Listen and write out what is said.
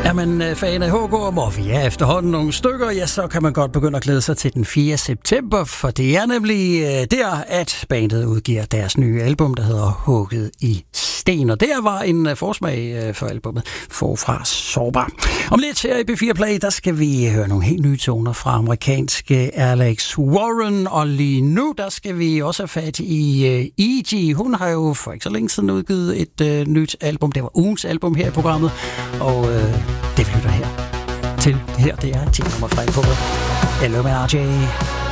Er man fan af HK og Muffy, ja, efterhånden nogle stykker, ja, så kan man godt begynde at glæde sig til den 4. september, for det er nemlig der, at bandet udgiver deres nye album, der hedder Hugget i Sten, og der var en forsmag for albumet Forfra Sårbar. Om lidt her i B4 Play, der skal vi høre nogle helt nye toner fra amerikanske Alex Warren, og lige nu, der skal vi også have fat i E.G. Hun har jo for ikke så længe siden udgivet et nyt album, det var ugens album her i programmet, og det vi lytter her til her, det er 10 nummer fra albumet. Hello med RJ.